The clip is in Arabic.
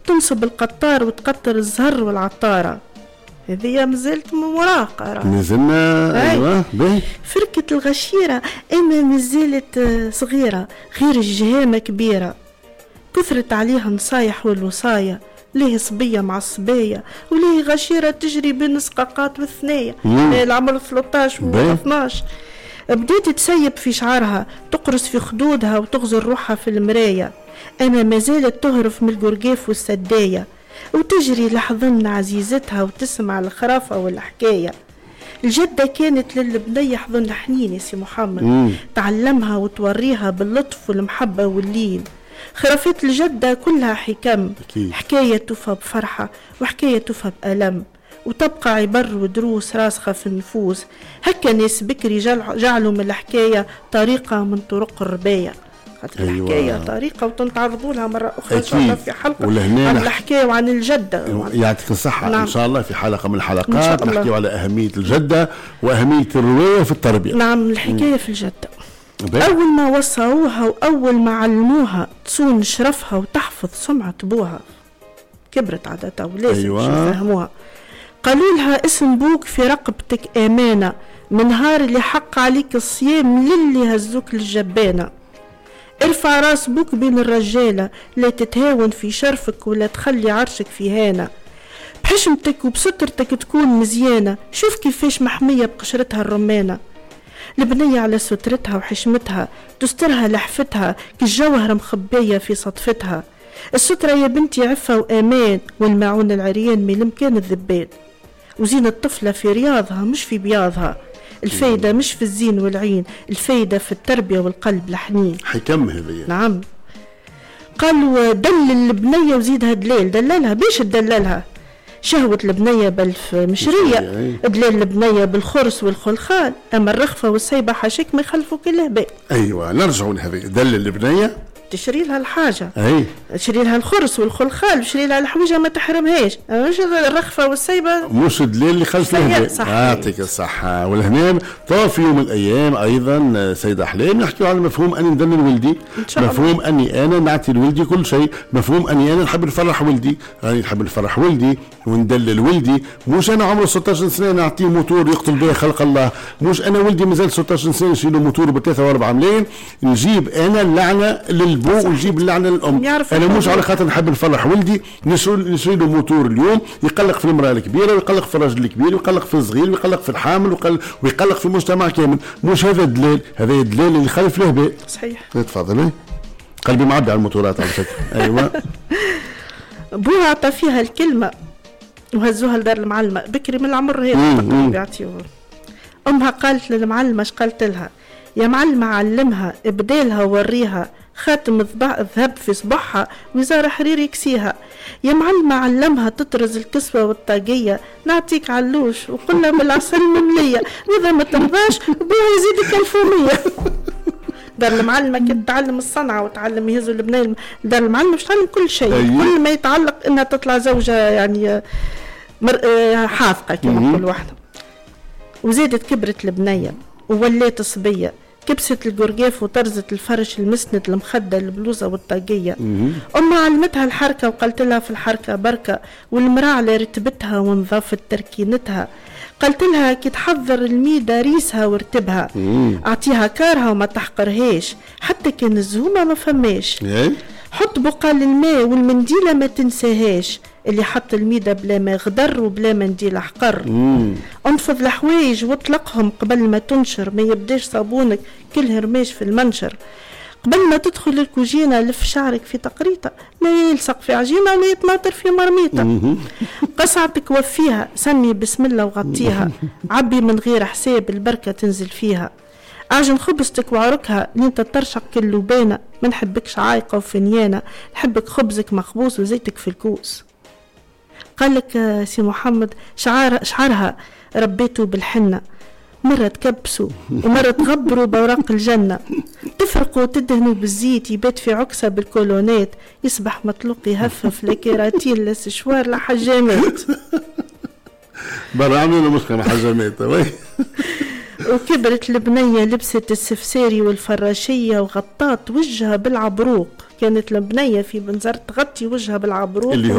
تنصب القطار وتقطر الزهر والعطارة. هذه مازلت مراقرة، مازلنا. أيوة. فركة الغشيرة أما مازالت صغيرة، غير الجهامة كبيرة، كثرت عليها نصايح والوصاية، ليه صبية مع الصبية وليه غشيرة تجري بين السقاقات والثنية. العمر 13 و 12 بديت تسيب في شعرها، تقرص في خدودها وتغزل روحها في المراية، أما ما زالت تهرف من القرقاف والسداية، وتجري لحظن عزيزتها وتسمع الخرافة والحكاية. الجدة كانت للبنية حضن حنين يا سي محمد، تعلمها وتوريها باللطف والمحبة واللين. خرافات الجدة كلها حكم، حكاية توفى بفرحة وحكاية توفى بألم، وتبقى عبر ودروس راسخة في النفوس. هكا ناس بكري جعلوا من الحكاية طريقة من طرق الرباية. أيوة. الحكاية طريقة وتنتعرضوا لها مرة أخرى إن شاء الله في حلقة عن الحكاية وعن الجدة. يعطيك الصحة. نعم. إن شاء الله في حلقة من الحلقات نحكي على أهمية الجدة وأهمية الرواية في التربية. نعم. الحكاية في الجدة أول ما وصوها وأول ما علموها تصون شرفها وتحفظ سمعة بوها، كبرت عادتها ولازم يفهموها. قالوا لها اسم بوك في رقبتك أمانة، من نهار اللي حق عليك الصيام للي هزوك للجبانة. ارفع راس بوك بين الرجالة، لا تتهاون في شرفك ولا تخلي عرشك في هانة. بحشمتك وبسترتك تكون مزيانة، شوف كيفاش محمية بقشرتها الرمانة. البنية على سترتها وحشمتها تسترها لحفتها كالجوهر مخبية في صدفتها. السترة يا بنتي عفة وأمان، والماعون العريان من الامكان الذبان. وزين الطفلة في رياضها مش في بياضها، الفايدة مش في الزين والعين، الفايدة في التربية والقلب الحنين. حكم هذه. نعم. قالوا دلل البنية وزيدها دليل، دللها بيش تدللها. شهوة البنية بالف مشرية، دليل البنية بالخرس والخلخال، أما الرخفة والسيبة حاشيك ما يخلفوا كل هباء. أيوة نرجعوا لهذه. دلل البنية تشري لها الحاجة، تشري لها الخرس والخلخال، تشري لها الحويجة ما تحرمهاش، مش الرخفة والسيبة مش دليل اللي خلف الهباء. يعطيك الصحة. والهنان طاف يوم من الأيام أيضا سيدة أحلام نحكي على مفهوم أني ندلل ولدي، مفهوم أني أنا نعطي لولدي كل شيء، مفهوم أني أنا نحب نفرح ولدي، أنا نحب نفرح ولدي وندلل ولدي. مش أنا عمره 16 سنة نعطيه موتور يقتل به خلق الله، مش أنا ولدي مازال 16 سنة نشيله موتور ب3 و4 ملايين، نجيب أنا اللعنة للبو ونجيب اللعنة للأم. أنا مش على خاطر نحب نفرح ولدي نشري له موتور اليوم يقلق في المرأة الكبيرة ويقلق في الرجل الكبير ويقلق في الصغير ويقلق في الحامل ويقلق في المجتمع كامل. مش هذا الدلال، هذا الدلال اللي خلف الهباء. صحيح. تفضلي. قلبي معبي على الموتورات على فكرة. أيوة. بوها عطى فيها الكلمة وهزوها لدار المعلمة بكري من العمر هذا بيعطيوه. أمها قالت للمعلمة اش قالت لها؟ يا معلمة علمها ابدالها وريها خاتم ذهب في صباحها وزارة حرير يكسيها. يا معلمة علمها تطرز الكسوة والطاقية، نعطيك علوش وقلنا بالعسل مملية، وإذا ما ترضاش بوها يزيدك 1100. دار المعلمة كانت تعلم الصنعة وتعلم يهزوا البناء. دار المعلمة مش تعلم كل شيء. كل ما يتعلق انها تطلع زوجة يعني حاذقة كما نقول واحدة. وزادت كبرت البنية وولات صبية، كبست القرقاف وطرزت الفرش المسند المخدة البلوزة والطاقية. أمها علمتها الحركة وقالت لها في الحركة بركة، والمرأة على رتبتها ونظافت تركينتها. قلت لها كي تحضر الميدة ريسها وارتبها، اعطيها كارها وما تحقرهاش، حتى كان الزهومة ما فماش. حط بقال الماء والمنديلة ما تنساهاش، اللي حط الميدة بلا ما غدر وبلا منديل حقر. انفض الحوايج واطلقهم قبل ما تنشر، ما يبداش صابونك كل هرماش في المنشر. قبل ما تدخل الكوجينة لف شعرك في تقريطة، لا يلصق في عجينة ولا يتماطر في مرميطة. قصعتك وفيها، سمي بسم الله وغطيها، عبي من غير حساب البركة تنزل فيها. عجن خبزتك وعركها لين تترشق كاللبانة، ما نحبكش عايقة وفنيانة، نحبك خبزك مخبوز وزيتك في الكوس. قالك سي محمد شعرها ربيته بالحنة، مرة تكبسوا ومرة تغبروا بوراق الجنة، تفرقوا وتدهنوا بالزيت، يبات في عكسة بالكولونات، يصبح مطلوق يهفف لكيراتين لسشوار لحجامات. برا عملوا مسكنة حجامات. وكبرت البنية لبست السفساري والفراشية وغطات وجهها بالعبروق، كانت البنية في بنزرت تغطي وجهها بالعبروق